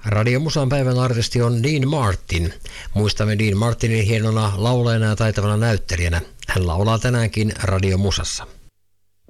Radiomusan päivän artisti on Dean Martin. Muistamme Dean Martinin hienona laulajana ja taitavana näyttelijänä. Hän laulaa tänäänkin Radiomusassa.